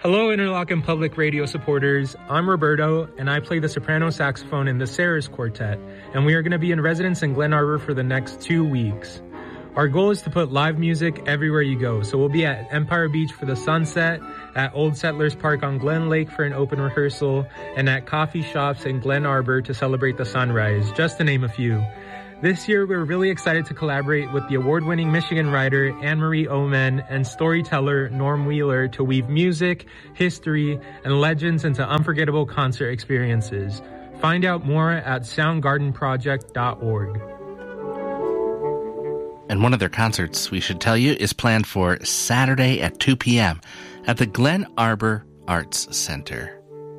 Hello, Interlochen Public Radio supporters. I'm Roberto, and I play the soprano saxophone in the Ceres Quartet, and we are going to be in residence in Glen Arbor for the next 2 weeks. Our goal is to put live music everywhere you go, so we'll be at Empire Beach for the sunset, at Old Settlers Park on Glen Lake for an open rehearsal, and at coffee shops in Glen Arbor to celebrate the sunrise, just to name a few. This year, we're really excited to collaborate with the award-winning Michigan writer Anne-Marie Omen and storyteller Norm Wheeler to weave music, history, and legends into unforgettable concert experiences. Find out more at soundgardenproject.org. And one of their concerts, we should tell you, is planned for Saturday at 2 p.m. at the Glen Arbor Arts Center.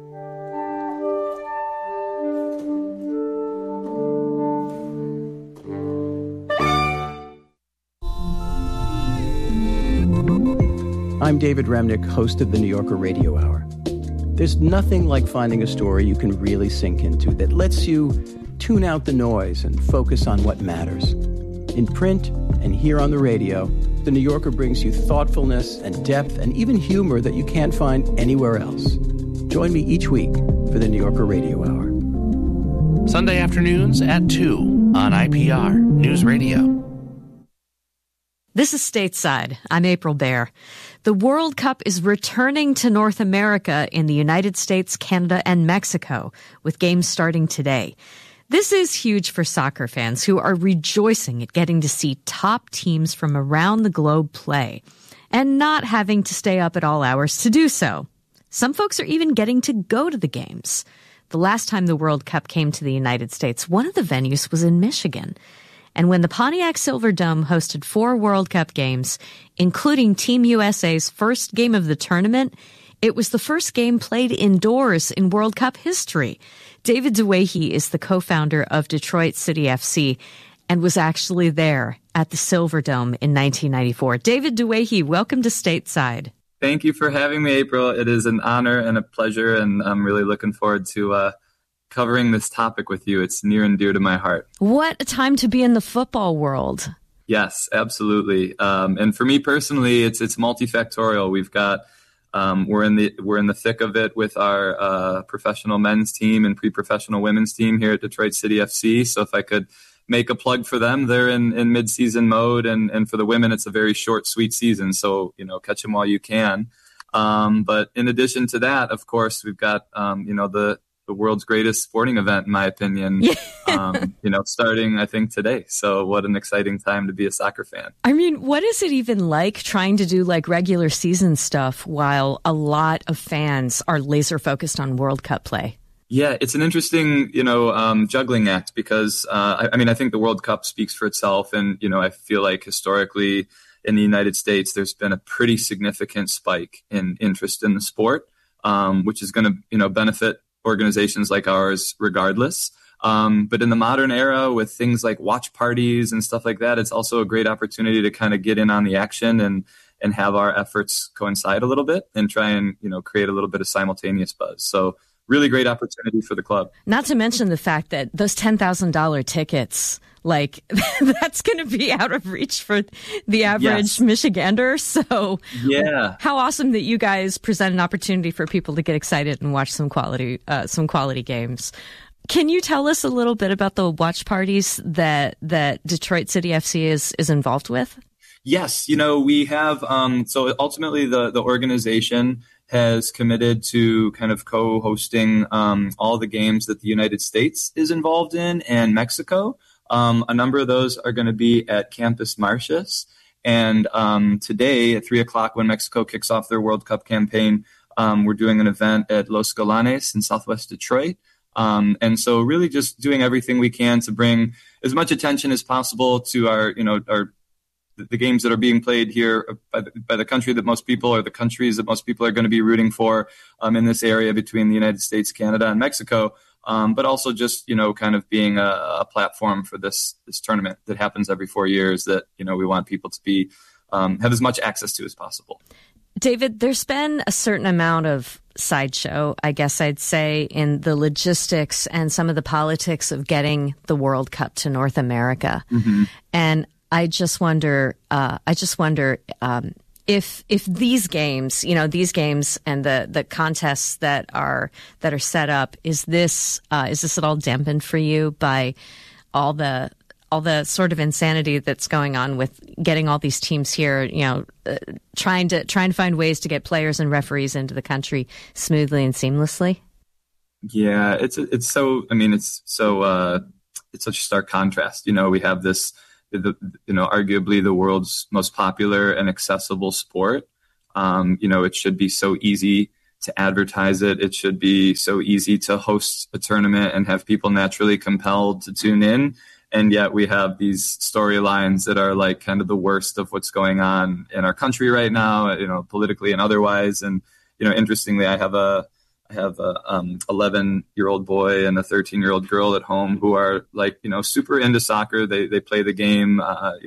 I'm David Remnick, host of the New Yorker Radio Hour. There's nothing like finding a story you can really sink into that lets you tune out the noise and focus on what matters. In print and here on the radio, the New Yorker brings you thoughtfulness and depth and even humor that you can't find anywhere else. Join me each week for the New Yorker Radio Hour. Sunday afternoons at 2 on IPR News Radio. This is Stateside. I'm April Baer. The World Cup is returning to North America in the United States, Canada, and Mexico, with games starting today. This is huge for soccer fans who are rejoicing at getting to see top teams from around the globe play, and not having to stay up at all hours to do so. Some folks are even getting to go to the games. The last time the World Cup came to the United States, one of the venues was in Michigan. And when the Pontiac Silverdome hosted 4 World Cup games, including Team USA's first game of the tournament, it was the first game played indoors in World Cup history. David DeWahey is the co-founder of Detroit City FC and was actually there at the Silverdome in 1994. David DeWahey, welcome to Stateside. Thank you for having me, April. It is an honor and a pleasure, and I'm really looking forward to covering this topic with you. It's near and dear to my heart. What a time to be in the football world. Yes, absolutely. And for me personally, it's multifactorial. We've got we're in the thick of it with our professional men's team and pre-professional women's team here at Detroit City FC. So if I could make a plug for them, they're in mid-season mode, and for the women, it's a very short, sweet season. So catch them while you can. But in addition to that, of course, we've got the world's greatest sporting event, in my opinion, starting, I think, today. So what an exciting time to be a soccer fan. I mean, what is it even like trying to do like regular season stuff while a lot of fans are laser focused on World Cup play? Yeah, it's an interesting, juggling act because, I think the World Cup speaks for itself. And, I feel like historically in the United States, there's been a pretty significant spike in interest in the sport, which is going to, benefit organizations like ours regardless. But in the modern era with things like watch parties and stuff like that, it's also a great opportunity to kind of get in on the action and have our efforts coincide a little bit and try and, create a little bit of simultaneous buzz. So really great opportunity for the club. Not to mention the fact that those $10,000 tickets, that's going to be out of reach for the average Michigander. So yeah, how awesome that you guys present an opportunity for people to get excited and watch some quality games. Can you tell us a little bit about the watch parties that Detroit City FC is involved with? Yes, we have, so ultimately the organization has committed to kind of co-hosting all the games that the United States is involved in and Mexico. A number of those are going to be at Campus Martius. And today at 3 o'clock when Mexico kicks off their World Cup campaign, we're doing an event at Los Galanes in Southwest Detroit. And so really just doing everything we can to bring as much attention as possible to the games that are being played here by the country that most people, or the countries that most people are going to be rooting for in this area between the United States, Canada, and Mexico. But also just, kind of being a platform for this tournament that happens every 4 years that, we want people to be have as much access to as possible. David, there's been a certain amount of sideshow, I guess I'd say, in the logistics and some of the politics of getting the World Cup to North America. Mm-hmm. And I just wonder, if these games, and the contests that are set up, is this at all dampened for you by all the sort of insanity that's going on with getting all these teams here, trying to find ways to get players and referees into the country smoothly and seamlessly? Yeah, it's such a stark contrast. We have this, arguably the world's most popular and accessible sport. It should be so easy to advertise it. It should be so easy to host a tournament and have people naturally compelled to tune in. And yet we have these storylines that are like kind of the worst of what's going on in our country right now, politically and otherwise. And, interestingly, I have a 11-year-old boy and a 13-year-old girl at home who are like, super into soccer. They play the game,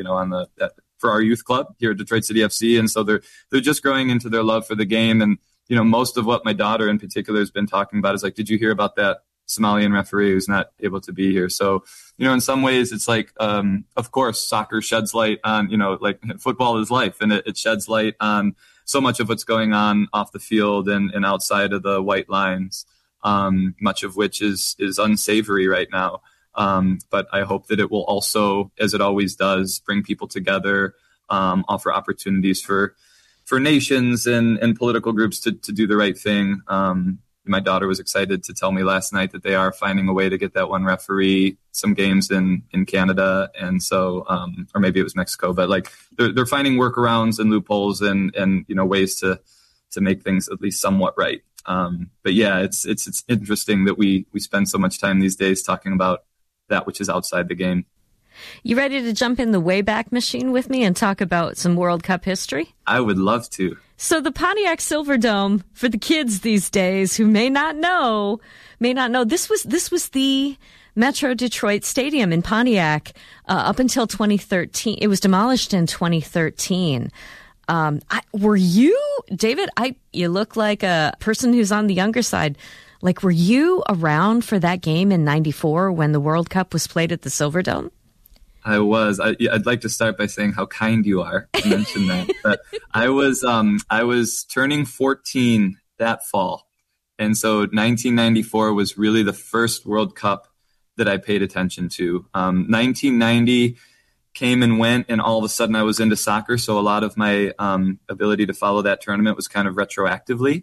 for our youth club here at Detroit City FC. And so they're just growing into their love for the game. And, most of what my daughter in particular has been talking about is like, did you hear about that Somalian referee who's not able to be here? So, in some ways it's like, of course, soccer sheds light on, like football is life, and it sheds light on so much of what's going on off the field and outside of the white lines, much of which is unsavory right now. But I hope that it will also, as it always does, bring people together, offer opportunities for nations and political groups to do the right thing. My daughter was excited to tell me last night that they are finding a way to get that one referee some games in Canada. And so, or maybe it was Mexico, but like they're finding workarounds and loopholes and ways to make things at least somewhat right. But yeah, it's interesting that we spend so much time these days talking about that which is outside the game. You ready to jump in the Wayback Machine with me and talk about some World Cup history? I would love to. So the Pontiac Silverdome, for the kids these days who may not know, this was the Metro Detroit Stadium in Pontiac up until 2013. It was demolished in 2013. Were you, David? You look like a person who's on the younger side. Like, were you around for that game in '94 when the World Cup was played at the Silverdome? I was. I'd like to start by saying how kind you are to mention that. But I was turning 14 that fall. And so 1994 was really the first World Cup that I paid attention to. 1990 came and went, and all of a sudden I was into soccer. So a lot of my ability to follow that tournament was kind of retroactively.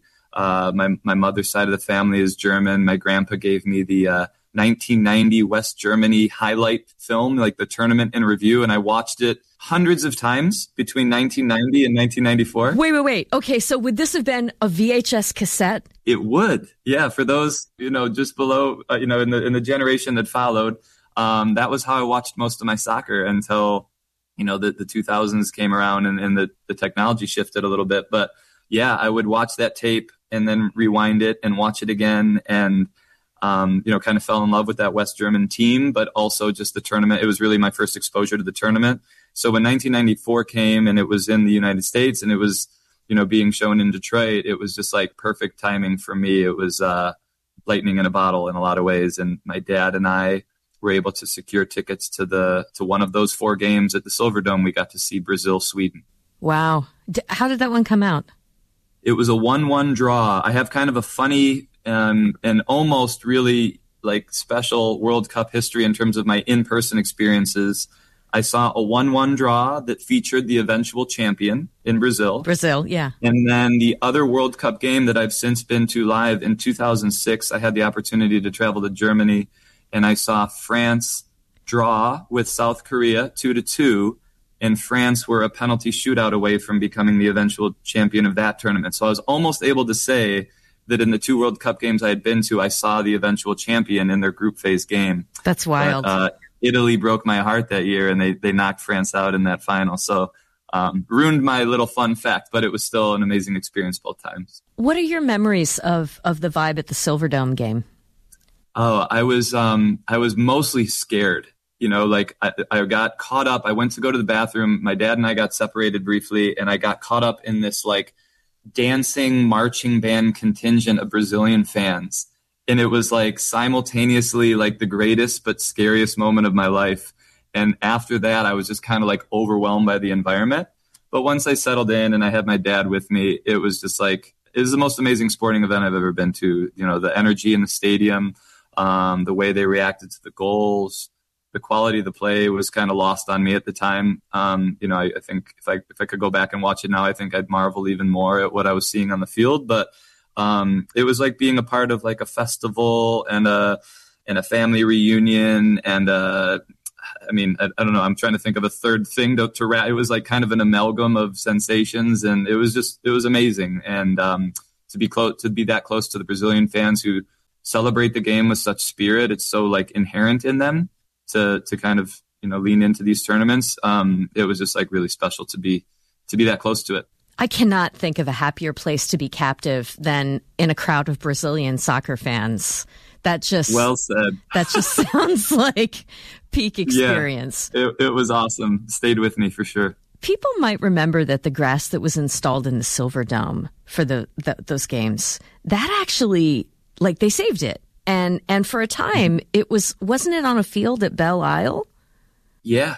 My mother's side of the family is German. My grandpa gave me the 1990 West Germany highlight film, like the tournament in review, and I watched it hundreds of times between 1990 and 1994. Wait. Okay, so would this have been a VHS cassette? It would, yeah. For those, just below, in the generation that followed, that was how I watched most of my soccer until, the 2000s came around and the technology shifted a little bit. But yeah, I would watch that tape and then rewind it and watch it again, and kind of fell in love with that West German team, but also just the tournament. It was really my first exposure to the tournament. So when 1994 came and it was in the United States and it was, being shown in Detroit, it was just like perfect timing for me. It was lightning in a bottle in a lot of ways. And my dad and I were able to secure tickets to one of those 4 games at the Silverdome. We got to see Brazil, Sweden. Wow. How did that one come out? It was a 1-1 draw. I have kind of a funny and almost really like special World Cup history in terms of my in-person experiences. I saw a 1-1 draw that featured the eventual champion in Brazil. Brazil, yeah. And then the other World Cup game that I've since been to live in 2006, I had the opportunity to travel to Germany, and I saw France draw with South Korea 2-2, and France were a penalty shootout away from becoming the eventual champion of that tournament. So I was almost able to say that in the 2 World Cup games I had been to, I saw the eventual champion in their group phase game. That's wild. But, Italy broke my heart that year, and they knocked France out in that final. So ruined my little fun fact, but it was still an amazing experience both times. What are your memories of the vibe at the Silverdome game? Oh, I was mostly scared. I got caught up. I went to go to the bathroom. My dad and I got separated briefly, and I got caught up in this like dancing marching band contingent of Brazilian fans. And it was like simultaneously like the greatest but scariest moment of my life. And after that, I was just kind of like overwhelmed by the environment. But once I settled in and I had my dad with me, it was just like, it was the most amazing sporting event I've ever been to. You know, the energy in the stadium, the way they reacted to the goals, the quality of the play was kind of lost on me at the time. You know, I think if I could go back and watch it now, I think I'd marvel even more at what I was seeing on the field. But it was like being a part of like a festival and a family reunion. And I mean, I don't know. I'm trying to think of a third thing to wrap. It was like kind of an amalgam of sensations, and it was amazing. And to be that close to the Brazilian fans who celebrate the game with such spirit, it's so like inherent in them to kind of, you know, lean into these tournaments. It was just like really special to be that close to it. I cannot think of a happier place to be captive than in a crowd of Brazilian soccer fans. That just well said. That just sounds like peak experience. Yeah, it was awesome. Stayed with me for sure. People might remember that the grass that was installed in the Silver Dome for those games, that actually, like, they saved it. And for a time, wasn't it on a field at Belle Isle? Yeah.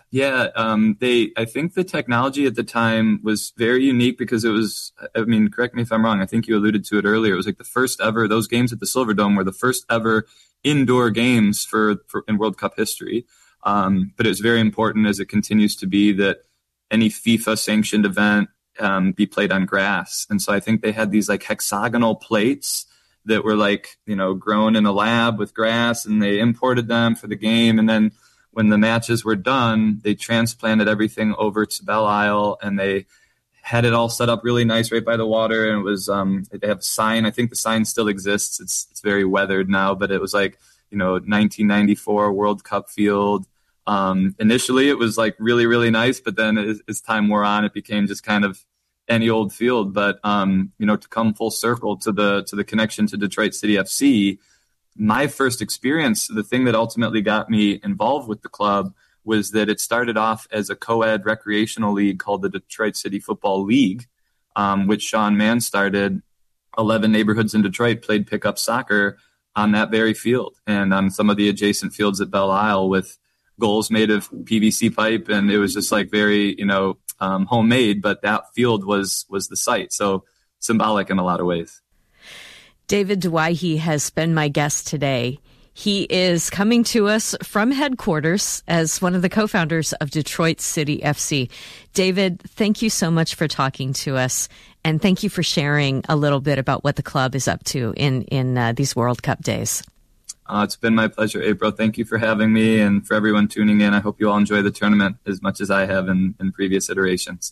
I think the technology at the time was very unique because it was, I mean, correct me if I'm wrong, I think you alluded to it earlier. It was like the first ever, those games at the Silver Dome were the first ever indoor games for in World Cup history. But it's very important, as it continues to be, that any FIFA sanctioned event be played on grass. And so I think they had these like hexagonal plates that were like, you know, grown in a lab with grass, and they imported them for the game. And then when the matches were done, they transplanted everything over to Belle Isle, and they had it all set up really nice right by the water. And it was, they have a sign. I think the sign still exists. It's very weathered now, but it was like, you know, 1994 World Cup field. Initially it was like really, really nice, but then as time wore on, it became just kind of any old field. But, you know, to come full circle to the connection to Detroit City FC, my first experience, the thing that ultimately got me involved with the club, was that it started off as a co-ed recreational league called the Detroit City Football League, which Sean Mann started. 11 neighborhoods in Detroit played pickup soccer on that very field and on some of the adjacent fields at Belle Isle with goals made of PVC pipe. And it was just like very, you know, homemade, but that field was the site. So symbolic in a lot of ways. David Dwaihe has been my guest today. He is coming to us from headquarters as one of the co-founders of Detroit City FC. David, thank you so much for talking to us, and thank you for sharing a little bit about what the club is up to in these World Cup days. It's been my pleasure, April. Thank you for having me, and for everyone tuning in. I hope you all enjoy the tournament as much as I have in previous iterations.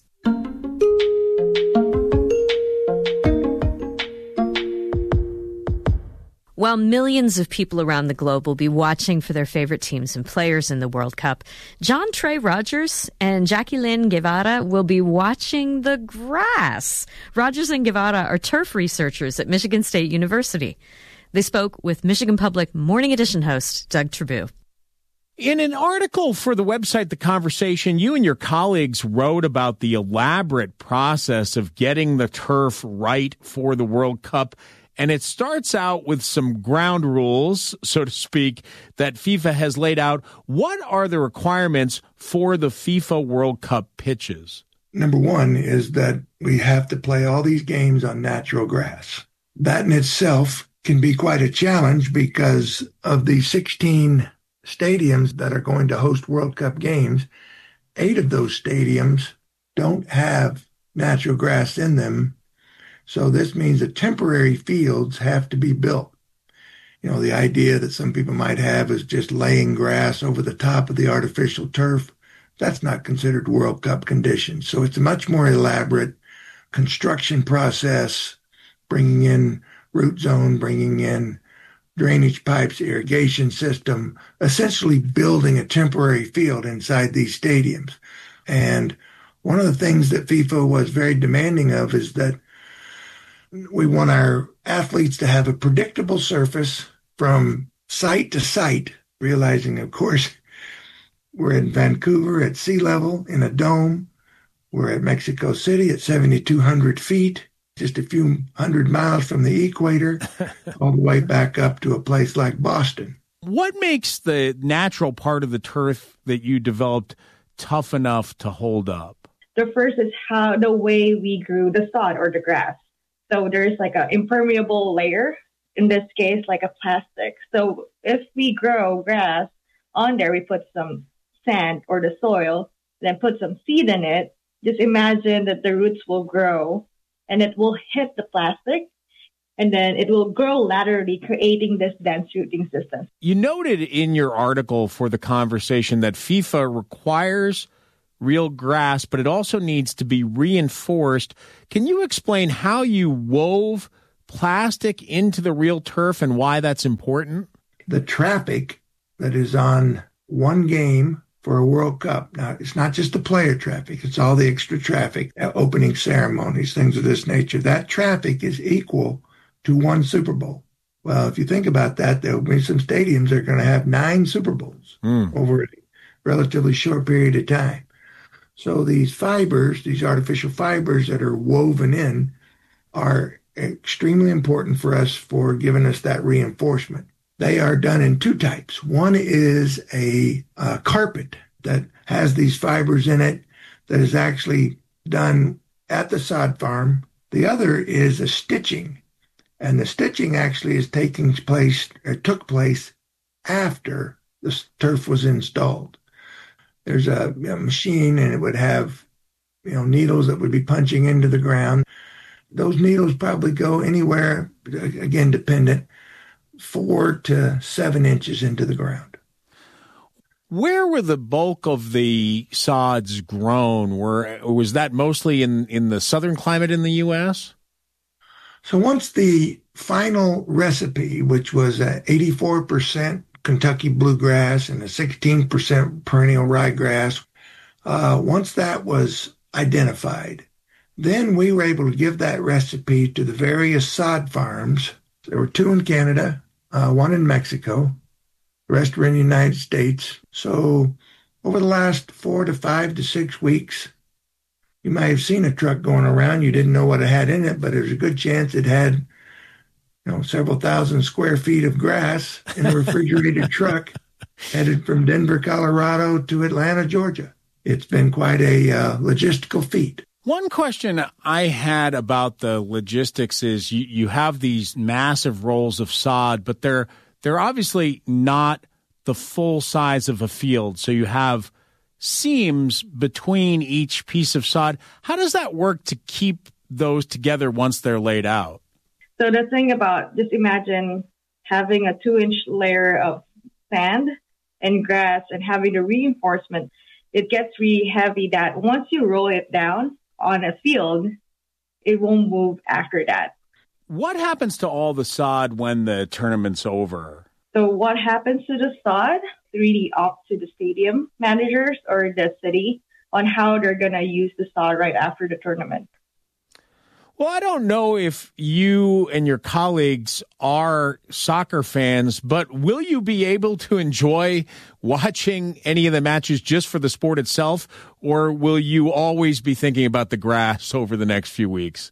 While millions of people around the globe will be watching for their favorite teams and players in the World Cup, John Trey Rogers and Jacqueline Guevara will be watching the grass. Rogers and Guevara are turf researchers at Michigan State University. They spoke with Michigan Public Morning Edition host Doug Trabue. In an article for the website The Conversation, you and your colleagues wrote about the elaborate process of getting the turf right for the World Cup. And it starts out with some ground rules, so to speak, that FIFA has laid out. What are the requirements for the FIFA World Cup pitches? Number one is that we have to play all these games on natural grass. That in itself can be quite a challenge because of the 16 stadiums that are going to host World Cup games. 8 of those stadiums don't have natural grass in them. So this means that temporary fields have to be built. You know, the idea that some people might have is just laying grass over the top of the artificial turf. That's not considered World Cup conditions. So it's a much more elaborate construction process, bringing in root zone, bringing in drainage pipes, irrigation system, essentially building a temporary field inside these stadiums. And one of the things that FIFA was very demanding of is that we want our athletes to have a predictable surface from site to site, realizing, of course, we're in Vancouver at sea level in a dome. We're at Mexico City at 7,200 feet, just a few hundred miles from the equator, all the way back up to a place like Boston. What makes the natural part of the turf that you developed tough enough to hold up? The first is the way we grew the sod or the grass. So there's like an impermeable layer, in this case, like a plastic. So if we grow grass on there, we put some sand or the soil, then put some seed in it. Just imagine that the roots will grow and it will hit the plastic, and then it will grow laterally, creating this dense rooting system. You noted in your article for the conversation that FIFA requires real grass, but it also needs to be reinforced. Can you explain how you wove plastic into the real turf and why that's important? The traffic that is on one game for a World Cup. Now, it's not just the player traffic. It's all the extra traffic, opening ceremonies, things of this nature. That traffic is equal to one Super Bowl. Well, if you think about that, there will be some stadiums that are going to have 9 Super Bowls over a relatively short period of time. So these fibers, these artificial fibers that are woven in, are extremely important for us for giving us that reinforcement. They are done in 2 types. One is a carpet that has these fibers in it that is actually done at the sod farm. The other is a stitching, and the stitching actually took place after the turf was installed. There's a machine, and it would have needles that would be punching into the ground. Those needles probably go anywhere, again, dependent, 4 to 7 inches into the ground. Where were the bulk of the sods grown? Was that mostly in the southern climate in the U.S.? So once the final recipe, which was 84% Kentucky bluegrass and a 16% perennial ryegrass, once that was identified, then we were able to give that recipe to the various sod farms. There were 2 in Canada, 1 in Mexico. The rest were in the United States. So over the last 4 to 5 to 6 weeks, you might have seen a truck going around. You didn't know what it had in it, but there's a good chance it had, several thousand square feet of grass in a refrigerated truck headed from Denver, Colorado to Atlanta, Georgia. It's been quite a logistical feat. One question I had about the logistics is you have these massive rolls of sod, but they're obviously not the full size of a field. So you have seams between each piece of sod. How does that work to keep those together once they're laid out? So the thing about, just imagine having a 2-inch layer of sand and grass and having the reinforcement. It gets really heavy that once you roll it down on a field, it won't move after that. What happens to all the sod when the tournament's over? So what happens to the sod? It's really up to the stadium managers or the city on how they're going to use the sod right after the tournament. Well, I don't know if you and your colleagues are soccer fans, but will you be able to enjoy watching any of the matches just for the sport itself, or will you always be thinking about the grass over the next few weeks?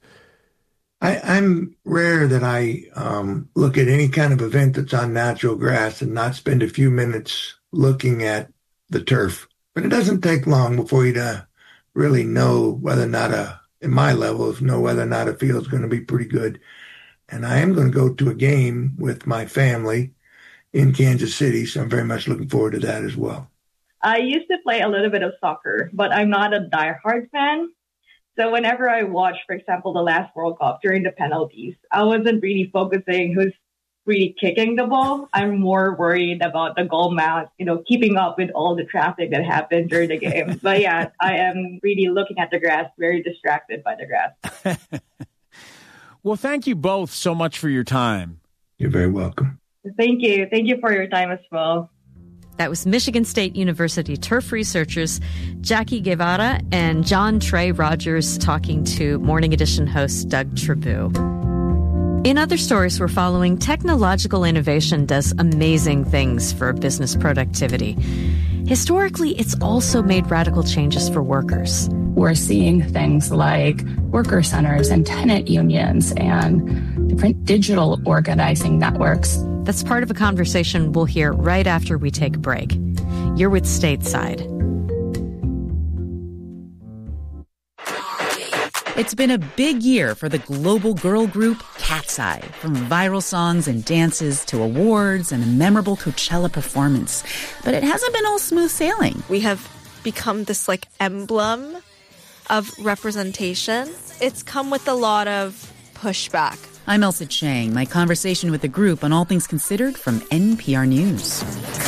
I'm rare that I look at any kind of event that's on natural grass and not spend a few minutes looking at the turf. But it doesn't take long before you really know whether or not in my level, know whether or not a field's going to be pretty good. And I am going to go to a game with my family in Kansas City, so I'm very much looking forward to that as well. I used to play a little bit of soccer, but I'm not a diehard fan. So whenever I watch, for example, the last World Cup during the penalties, I wasn't really focusing who's really kicking the ball. I'm more worried about the goal mount, keeping up with all the traffic that happened during the game. But yeah, I am really looking at the grass, very distracted by the grass. Well, thank you both so much for your time. You're very welcome. Thank you. Thank you for your time as well. That was Michigan State University turf researchers Jackie Guevara and John Trey Rogers talking to Morning Edition host Doug Trabue. In other stories we're following, technological innovation does amazing things for business productivity. Historically, it's also made radical changes for workers. We're seeing things like worker centers and tenant unions and different digital organizing networks. That's part of a conversation we'll hear right after we take a break. You're with Stateside. It's been a big year for the global girl group Cat's Eye, from viral songs and dances to awards and a memorable Coachella performance. But it hasn't been all smooth sailing. We have become this emblem of representation. It's come with a lot of pushback. I'm Elsa Chang. My conversation with the group on All Things Considered from NPR News.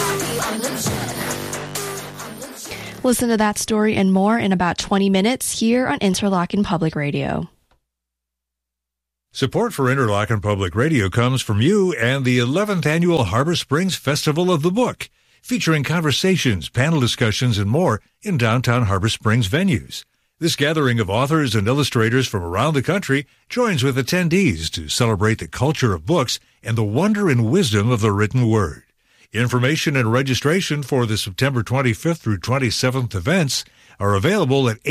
Listen to that story and more in about 20 minutes here on Interlochen Public Radio. Support for Interlochen Public Radio comes from you and the 11th Annual Harbor Springs Festival of the Book, featuring conversations, panel discussions, and more in downtown Harbor Springs venues. This gathering of authors and illustrators from around the country joins with attendees to celebrate the culture of books and the wonder and wisdom of the written word. Information and registration for the September 25th through 27th events are available at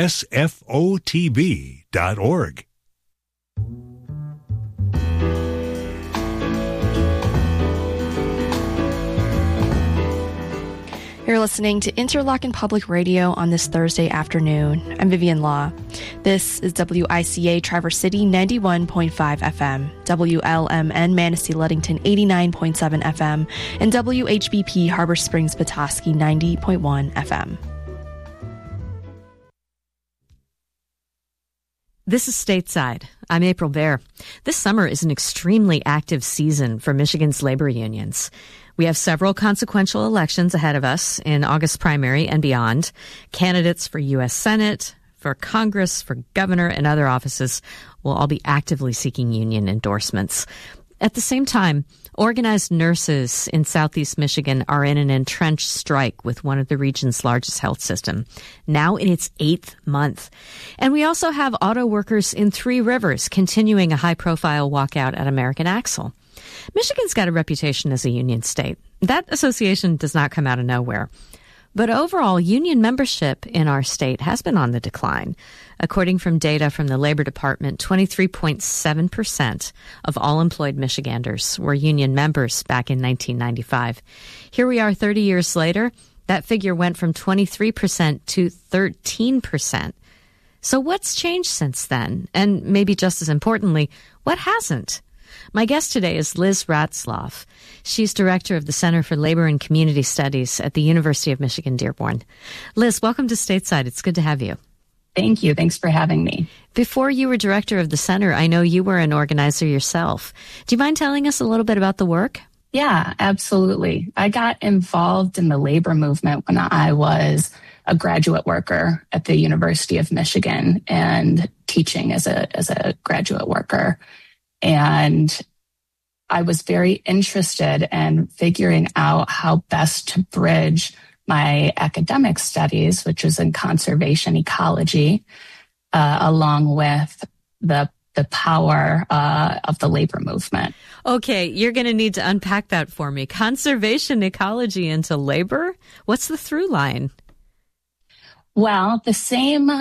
hsfotb.org. You're listening to Interlochen Public Radio on this Thursday afternoon. I'm Vivian Law. This is WICA Traverse City 91.5 FM, WLMN Manistee Ludington 89.7 FM, and WHBP Harbor Springs Petoskey 90.1 FM. This is Stateside. I'm April Baer. This summer is an extremely active season for Michigan's labor unions. We have several consequential elections ahead of us in August primary and beyond. Candidates for U.S. Senate, for Congress, for governor, and other offices will all be actively seeking union endorsements. At the same time, organized nurses in Southeast Michigan are in an entrenched strike with one of the region's largest health system, now in its 8th month. And we also have auto workers in Three Rivers continuing a high-profile walkout at American Axle. Michigan's got a reputation as a union state. That association does not come out of nowhere. But overall, union membership in our state has been on the decline. According from data from the Labor Department, 23.7% of all employed Michiganders were union members back in 1995. Here we are 30 years later. That figure went from 23% to 13%. So what's changed since then? And maybe just as importantly, what hasn't? My guest today is Liz Ratzlaff. She's director of the Center for Labor and Community Studies at the University of Michigan Dearborn. Liz, welcome to Stateside. It's good to have you. Thank you. Thanks for having me. Before you were director of the center, I know you were an organizer yourself. Do you mind telling us a little bit about the work? Yeah, absolutely. I got involved in the labor movement when I was a graduate worker at the University of Michigan and teaching as a graduate worker. And I was very interested in figuring out how best to bridge my academic studies, which was in conservation ecology, along with the power of the labor movement. Okay, you're going to need to unpack that for me. Conservation ecology into labor? What's the through line? Well, the same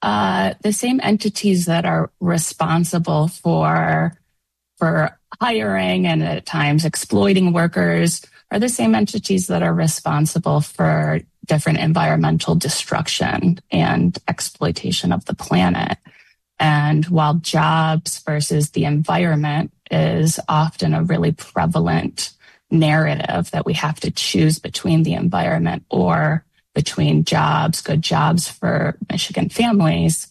entities that are responsible for hiring and at times exploiting workers are the same entities that are responsible for different environmental destruction and exploitation of the planet. And while jobs versus the environment is often a really prevalent narrative that we have to choose between the environment or between jobs, good jobs for Michigan families,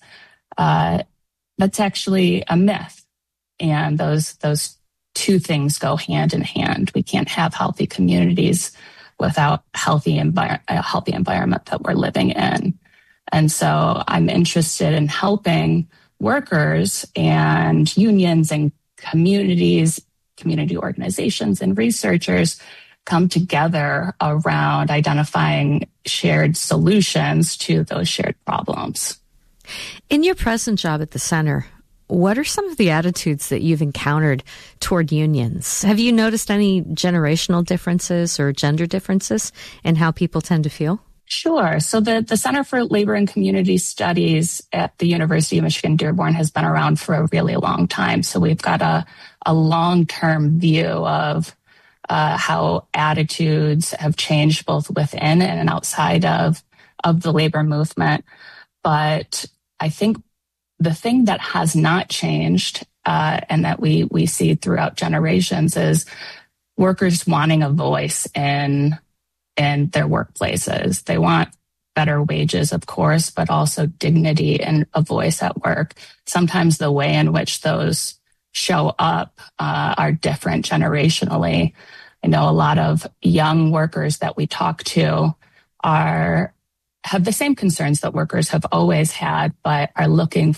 that's actually a myth. And those two things go hand in hand. We can't have healthy communities without a healthy environment that we're living in. And so I'm interested in helping workers and unions and communities, community organizations and researchers come together around identifying shared solutions to those shared problems. In your present job at the center, what are some of the attitudes that you've encountered toward unions? Have you noticed any generational differences or gender differences in how people tend to feel? Sure. So the Center for Labor and Community Studies at the University of Michigan Dearborn has been around for a really long time. So we've got a long-term view of how attitudes have changed both within and outside of the labor movement. But I think the thing that has not changed and that we see throughout generations is workers wanting a voice in their workplaces. They want better wages, of course, but also dignity and a voice at work. Sometimes the way in which those show up are different generationally. I know a lot of young workers that we talk to have the same concerns that workers have always had, but are looking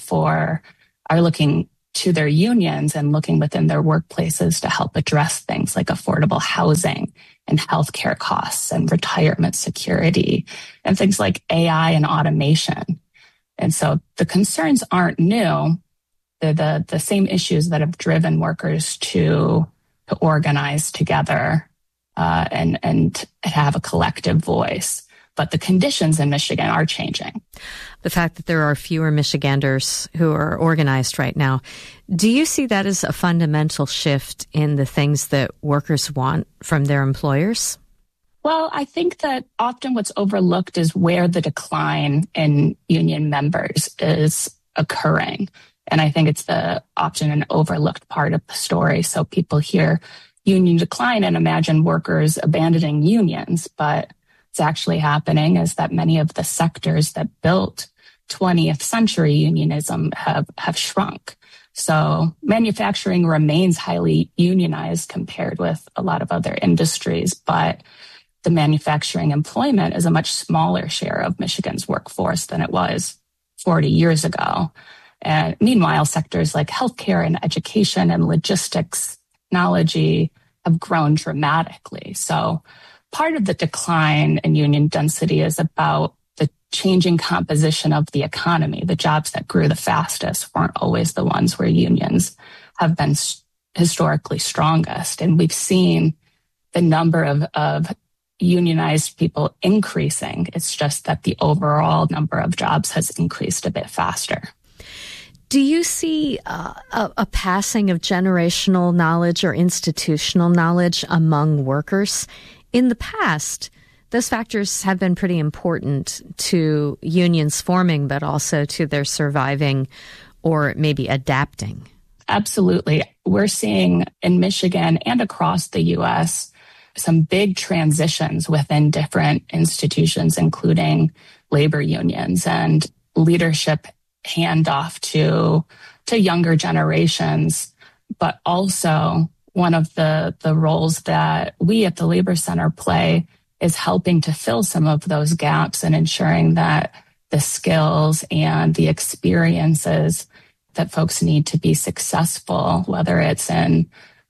to their unions and looking within their workplaces to help address things like affordable housing and healthcare costs and retirement security and things like AI and automation. And so the concerns aren't new. They're the same issues that have driven workers to organize together and have a collective voice. But the conditions in Michigan are changing. The fact that there are fewer Michiganders who are organized right now, do you see that as a fundamental shift in the things that workers want from their employers? Well, I think that often what's overlooked is where the decline in union members is occurring. And I think it's often an overlooked part of the story. So people hear union decline and imagine workers abandoning unions, but what's actually happening is that many of the sectors that built 20th century unionism have shrunk. So manufacturing remains highly unionized compared with a lot of other industries, but the manufacturing employment is a much smaller share of Michigan's workforce than it was 40 years ago. And meanwhile, sectors like healthcare and education and logistics, technology have grown dramatically. So part of the decline in union density is about the changing composition of the economy. The jobs that grew the fastest weren't always the ones where unions have been historically strongest. And we've seen the number of unionized people increasing. It's just that the overall number of jobs has increased a bit faster. Do you see a passing of generational knowledge or institutional knowledge among workers? In the past, those factors have been pretty important to unions forming, but also to their surviving or maybe adapting. Absolutely. We're seeing in Michigan and across the U.S. some big transitions within different institutions, including labor unions and leadership handoff to younger generations. But also one of the roles that we at the Labor Center play is helping to fill some of those gaps and ensuring that the skills and the experiences that folks need to be successful, whether it's in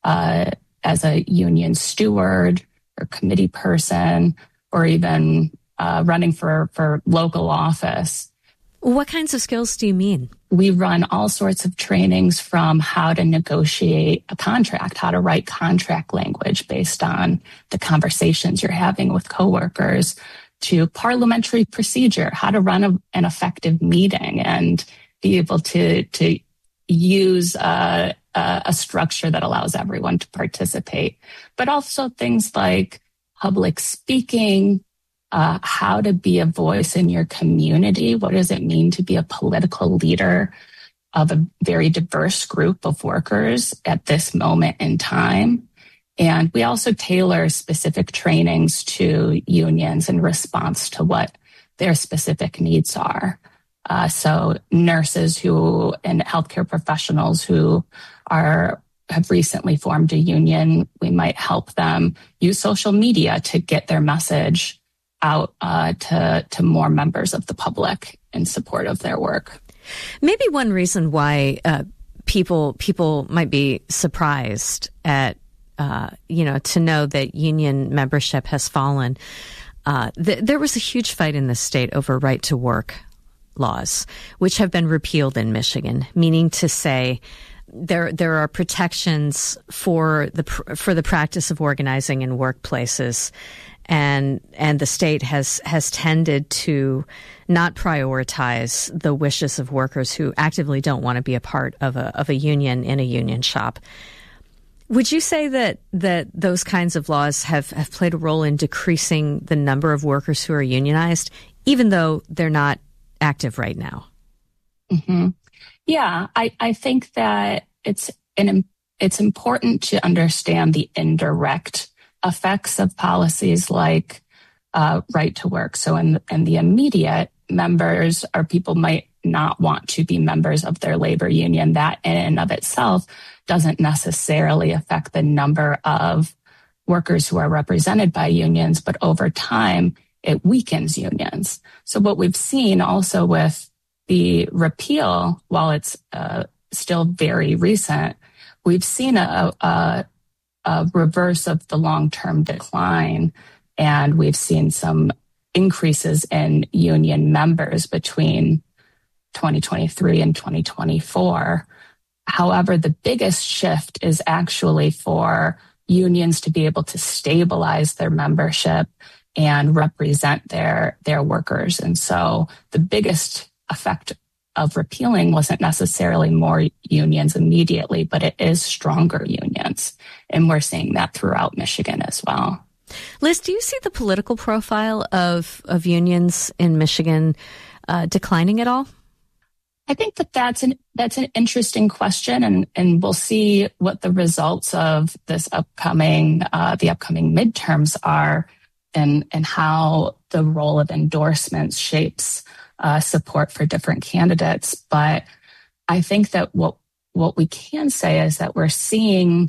as a union steward or committee person or even running for local office. What kinds of skills do you mean? We run all sorts of trainings from how to negotiate a contract, how to write contract language based on the conversations you're having with coworkers, to parliamentary procedure, how to run an effective meeting and be able to use a structure that allows everyone to participate. But also things like public speaking, how to be a voice in your community. What does it mean to be a political leader of a very diverse group of workers at this moment in time? And we also tailor specific trainings to unions in response to what their specific needs are. So nurses and healthcare professionals who have recently formed a union, we might help them use social media to get their message out to more members of the public in support of their work. Maybe one reason why people might be surprised at to know that union membership has fallen. There was a huge fight in the state over right to work laws, which have been repealed in Michigan, meaning to say there are protections for the practice of organizing in workplaces. And the state has tended to not prioritize the wishes of workers who actively don't want to be a part of a union in a union shop. Would you say that those kinds of laws have played a role in decreasing the number of workers who are unionized, even though they're not active right now? Mm-hmm. Yeah, I think that it's important to understand the indirect effects of policies like right to work. So in the immediate, members or people might not want to be members of their labor union. That in and of itself doesn't necessarily affect the number of workers who are represented by unions, but over time, it weakens unions. So what we've seen also with the repeal, while it's still very recent, we've seen a reverse of the long-term decline, and we've seen some increases in union members between 2023 and 2024. However, the biggest shift is actually for unions to be able to stabilize their membership and represent their workers. And so the biggest effect of repealing wasn't necessarily more unions immediately, but it is stronger unions. And we're seeing that throughout Michigan as well. Liz, do you see the political profile of unions in Michigan declining at all? I think that's an interesting question, and we'll see what the results of this the upcoming midterms are, and how the role of endorsements shapes support for different candidates. But I think that what we can say is that we're seeing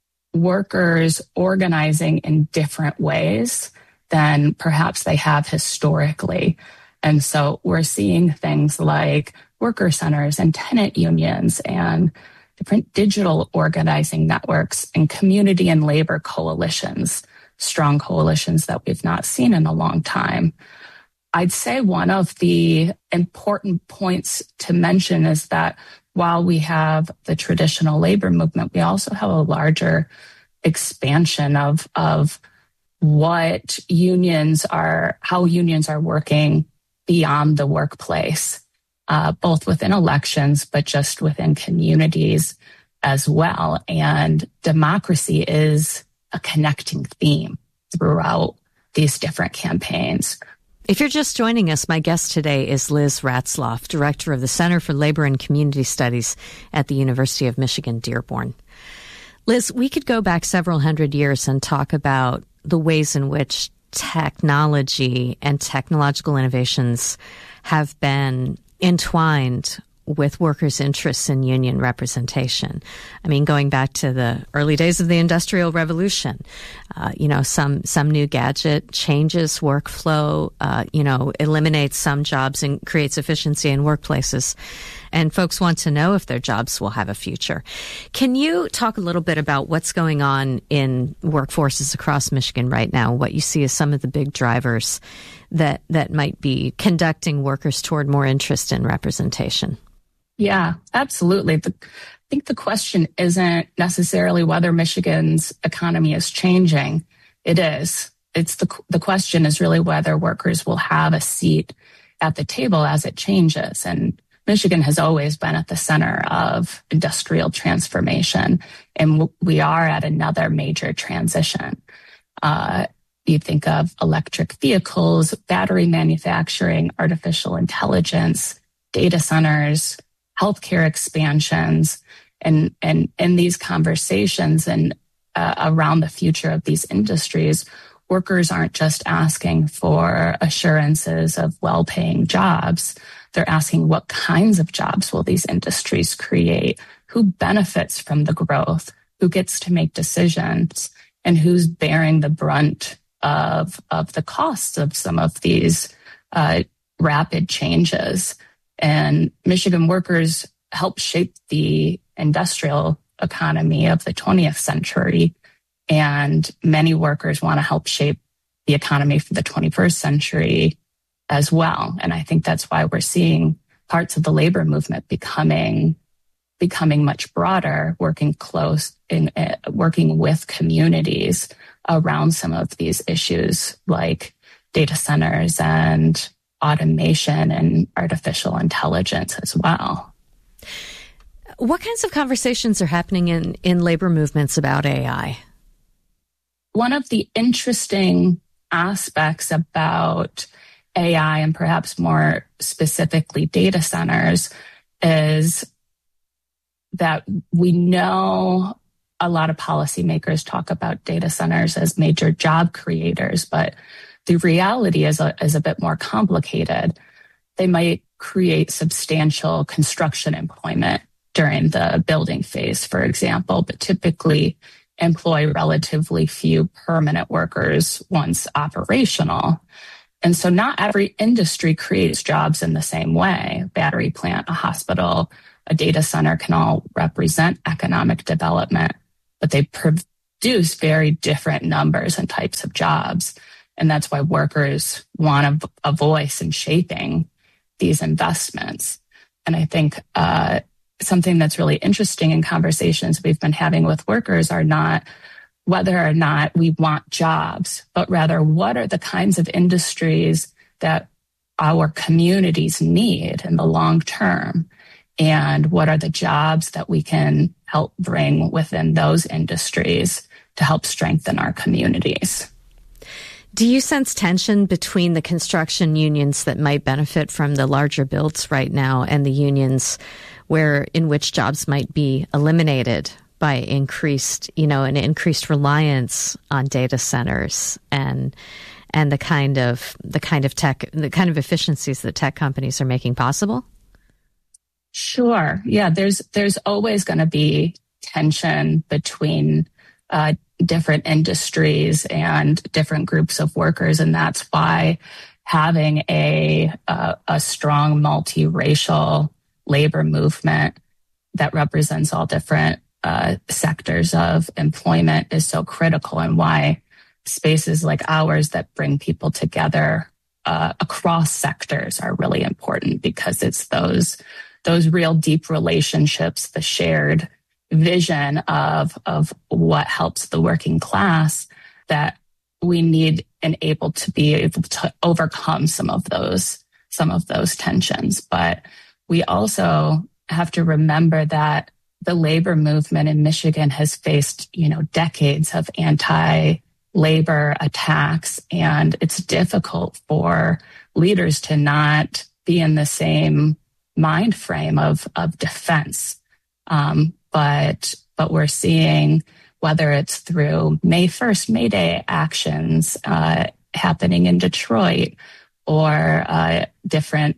workers organizing in different ways than perhaps they have historically. And so we're seeing things like worker centers and tenant unions and different digital organizing networks and community and labor coalitions, strong coalitions that we've not seen in a long time. I'd say one of the important points to mention is that while we have the traditional labor movement, we also have a larger expansion of what unions are, how unions are working beyond the workplace, both within elections, but just within communities as well. And democracy is a connecting theme throughout these different campaigns. If you're just joining us, my guest today is Liz Ratzlaff, Director of the Center for Labor and Community Studies at the University of Michigan, Dearborn. Liz, we could go back several hundred years and talk about the ways in which technology and technological innovations have been entwined with workers' interests in union representation. I mean, going back to the early days of the Industrial Revolution, some new gadget changes workflow, eliminates some jobs and creates efficiency in workplaces. And folks want to know if their jobs will have a future. Can you talk a little bit about what's going on in workforces across Michigan right now, what you see as some of the big drivers that might be conducting workers toward more interest in representation? Yeah, absolutely. I think the question isn't necessarily whether Michigan's economy is changing. It is. It's the question is really whether workers will have a seat at the table as it changes. And Michigan has always been at the center of industrial transformation, and we are at another major transition. You think of electric vehicles, battery manufacturing, artificial intelligence, data centers, healthcare expansions, and in these conversations and around the future of these industries, workers aren't just asking for assurances of well-paying jobs. They're asking what kinds of jobs will these industries create? Who benefits from the growth? Who gets to make decisions? And who's bearing the brunt of the costs of some of these rapid changes? And Michigan workers help shape the industrial economy of the 20th century. And many workers want to help shape the economy for the 21st century as well. And I think that's why we're seeing parts of the labor movement becoming much broader, working with communities around some of these issues like data centers and automation and artificial intelligence as well. What kinds of conversations are happening in labor movements about AI? One of the interesting aspects about AI, and perhaps more specifically data centers, is that we know a lot of policymakers talk about data centers as major job creators, but the reality is a bit more complicated. They might create substantial construction employment during the building phase, for example, but typically employ relatively few permanent workers once operational. And so not every industry creates jobs in the same way. A battery plant, a hospital, a data center can all represent economic development, but they produce very different numbers and types of jobs. And that's why workers want a voice in shaping these investments. And I think something that's really interesting in conversations we've been having with workers are not whether or not we want jobs, but rather what are the kinds of industries that our communities need in the long term, and what are the jobs that we can help bring within those industries to help strengthen our communities. Do you sense tension between the construction unions that might benefit from the larger builds right now and the unions in which jobs might be eliminated by an increased reliance on data centers and the kind of efficiencies that tech companies are making possible? Sure. Yeah, there's always going to be tension between different industries and different groups of workers, and that's why having a strong multiracial labor movement that represents all different sectors of employment is so critical, and why spaces like ours that bring people together across sectors are really important, because it's those real deep relationships, the shared vision of what helps the working class, that we need and able to be able to overcome some of those tensions. But we also have to remember that the labor movement in Michigan has faced, decades of anti-labor attacks, and it's difficult for leaders to not be in the same mind frame of defense. But we're seeing, whether it's through May 1st, May Day actions happening in Detroit, or different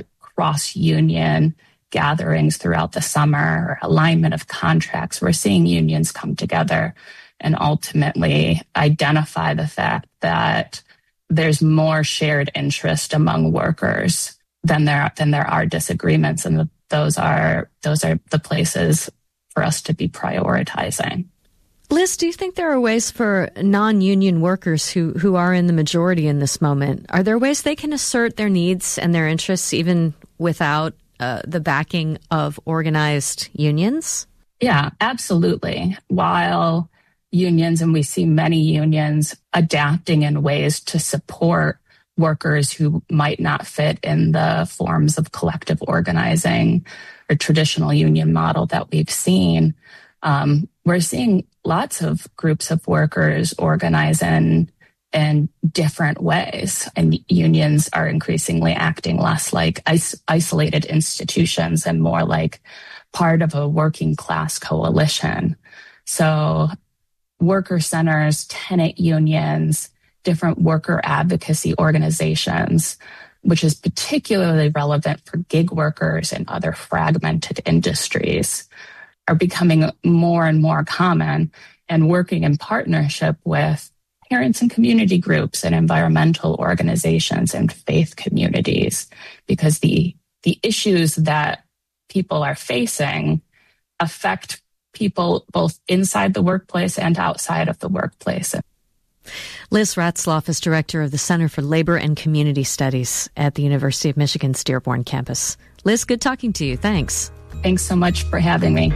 cross-union gatherings throughout the summer, or alignment of contracts, we're seeing unions come together and ultimately identify the fact that there's more shared interest among workers than there are disagreements, and those are the places for us to be prioritizing. Liz, do you think there are ways for non-union workers who are in the majority in this moment? Are there ways they can assert their needs and their interests even without the backing of organized unions? Yeah, absolutely. While unions, and we see many unions adapting in ways to support workers who might not fit in the forms of collective organizing or traditional union model that we've seen, we're seeing lots of groups of workers organize in different ways, and unions are increasingly acting less like isolated institutions and more like part of a working class coalition. So worker centers, tenant unions, different worker advocacy organizations, which is particularly relevant for gig workers and other fragmented industries, are becoming more and more common, and working in partnership with parents and community groups and environmental organizations and faith communities, because the issues that people are facing affect people both inside the workplace and outside of the workplace. Liz Ratzlaff is director of the Center for Labor and Community Studies at the University of Michigan's Dearborn campus. Liz, good talking to you. Thanks. Thanks so much for having me.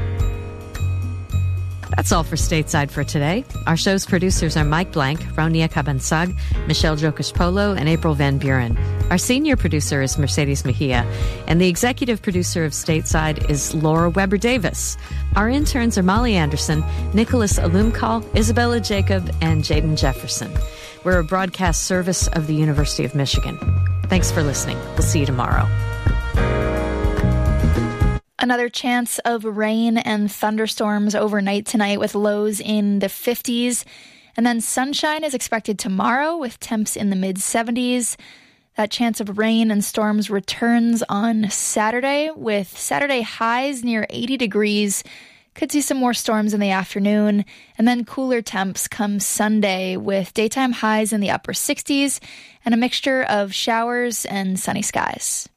That's all for Stateside for today. Our show's producers are Mike Blank, Ronia Cabansag, Michelle Jokish-Polo, and April Van Buren. Our senior producer is Mercedes Mejia, and the executive producer of Stateside is Laura Weber-Davis. Our interns are Molly Anderson, Nicholas Alumkal, Isabella Jacob, and Jaden Jefferson. We're a broadcast service of the University of Michigan. Thanks for listening. We'll see you tomorrow. Another chance of rain and thunderstorms overnight tonight with lows in the 50s. And then sunshine is expected tomorrow with temps in the mid-70s. That chance of rain and storms returns on Saturday with Saturday highs near 80 degrees. Could see some more storms in the afternoon. And then cooler temps come Sunday with daytime highs in the upper 60s and a mixture of showers and sunny skies.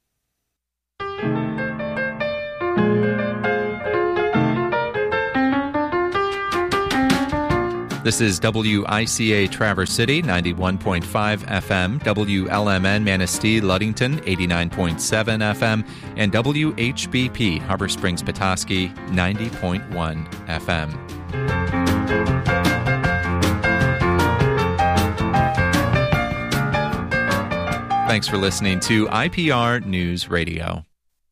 This is WICA Traverse City, 91.5 FM, WLMN Manistee Ludington, 89.7 FM, and WHBP Harbor Springs Petoskey, 90.1 FM. Thanks for listening to IPR News Radio.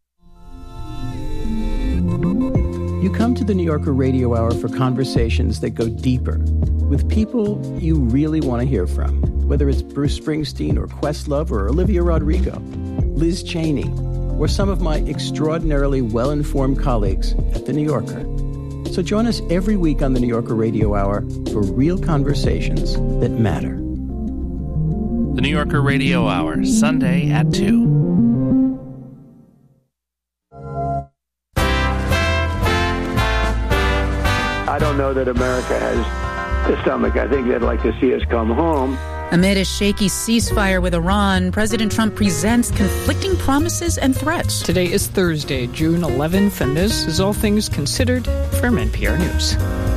You come to the New Yorker Radio Hour for conversations that go deeper with people you really want to hear from, whether it's Bruce Springsteen or Questlove or Olivia Rodrigo, Liz Cheney, or some of my extraordinarily well-informed colleagues at The New Yorker. So join us every week on the New Yorker Radio Hour for real conversations that matter. The New Yorker Radio Hour, Sunday at 2. I don't know that America has the stomach. I think they'd like to see us come home. Amid a shaky ceasefire with Iran, President Trump presents conflicting promises and threats. Today is Thursday, June 11th, and this is All Things Considered from NPR News.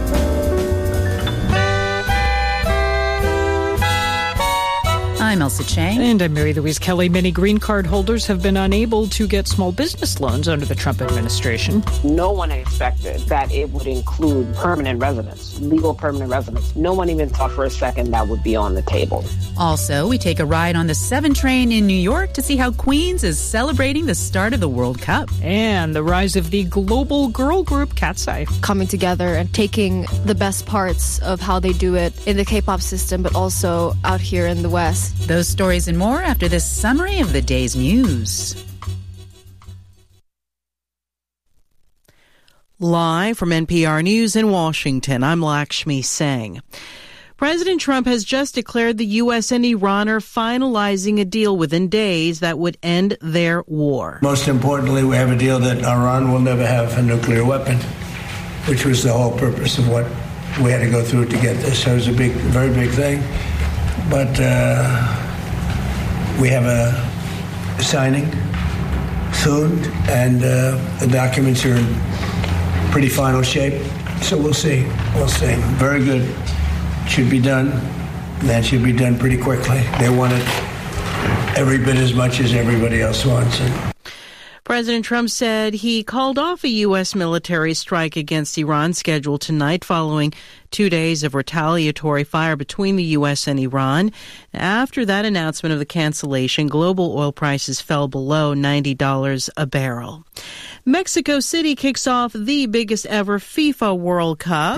I'm Elsa Chang. And I'm Mary Louise Kelly. Many green card holders have been unable to get small business loans under the Trump administration. No one expected that it would include permanent residence, legal permanent residence. No one even thought for a second that would be on the table. Also, we take a ride on the 7 train in New York to see how Queens is celebrating the start of the World Cup. And the rise of the global girl group Cat's Eye. Coming together and taking the best parts of how they do it in the K-pop system, but also out here in the West. Those stories and more after this summary of the day's news. Live from NPR News in Washington, I'm Lakshmi Singh. President Trump has just declared the U.S. and Iran are finalizing a deal within days that would end their war. Most importantly, we have a deal that Iran will never have a nuclear weapon, which was the whole purpose of what we had to go through to get this. So it was a very big thing. But we have a signing soon, and the documents are in pretty final shape. So we'll see. We'll see. Very good. Should be done. That should be done pretty quickly. They want it every bit as much as everybody else wants it. President Trump said he called off a U.S. military strike against Iran scheduled tonight following 2 days of retaliatory fire between the U.S. and Iran. After that announcement of the cancellation, global oil prices fell below $90 a barrel. Mexico City kicks off the biggest ever FIFA World Cup.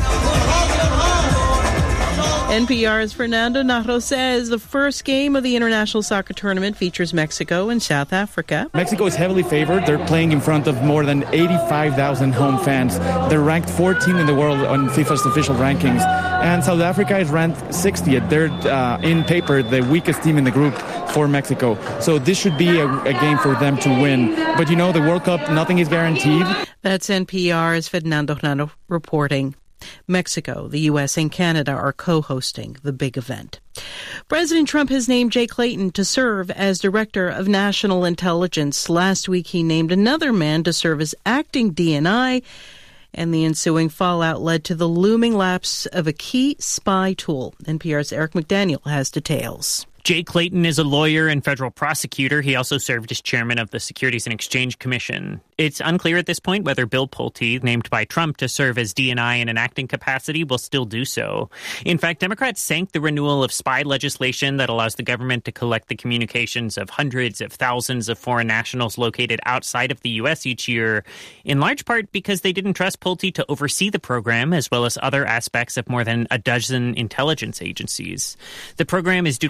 NPR's Fernando Narro says the first game of the international soccer tournament features Mexico and South Africa. Mexico is heavily favored. They're playing in front of more than 85,000 home fans. They're ranked 14th in the world on FIFA's official rankings. And South Africa is ranked 60th. They're, in paper, the weakest team in the group for Mexico. So this should be a game for them to win. But you know, the World Cup, nothing is guaranteed. That's NPR's Fernando Narro reporting. Mexico, the U.S., and Canada are co-hosting the big event. President Trump has named Jay Clayton to serve as Director of National Intelligence. Last week, he named another man to serve as acting DNI, and the ensuing fallout led to the looming lapse of a key spy tool. NPR's Eric McDaniel has details. Jay Clayton is a lawyer and federal prosecutor. He also served as chairman of the Securities and Exchange Commission. It's unclear at this point whether Bill Pulte, named by Trump to serve as DNI in an acting capacity, will still do so. In fact, Democrats sank the renewal of spy legislation that allows the government to collect the communications of hundreds of thousands of foreign nationals located outside of the U.S. each year, in large part because they didn't trust Pulte to oversee the program, as well as other aspects of more than a dozen intelligence agencies. The program is due to lapse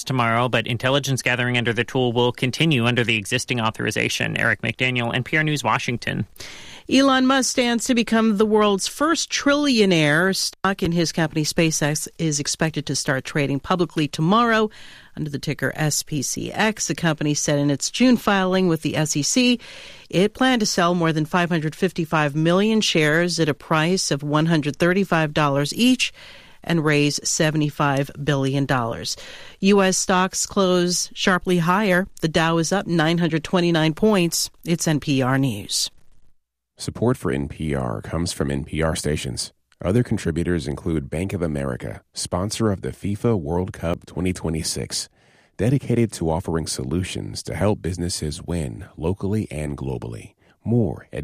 tomorrow, but intelligence gathering under the tool will continue under the existing authorization. Eric McDaniel, NPR News, Washington. Elon Musk stands to become the world's first trillionaire. Stock in his company SpaceX is expected to start trading publicly tomorrow under the ticker SPCX. The company said in its June filing with the SEC it planned to sell more than 555 million shares at a price of $135 each and raise $75 billion. U.S. stocks close sharply higher. The Dow is up 929 points. It's NPR News. Support for NPR comes from NPR stations. Other contributors include Bank of America, sponsor of the FIFA World Cup 2026, dedicated to offering solutions to help businesses win locally and globally. More at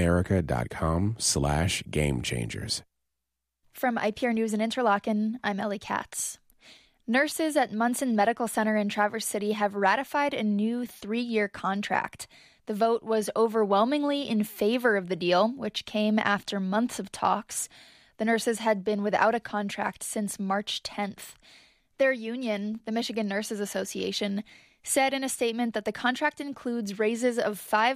bankofamerica.com/gamechangers. From IPR News in Interlaken, I'm Ellie Katz. Nurses at Munson Medical Center in Traverse City have ratified a new 3-year contract. The vote was overwhelmingly in favor of the deal, which came after months of talks. The nurses had been without a contract since March 10th. Their union, the Michigan Nurses Association, said in a statement that the contract includes raises of $5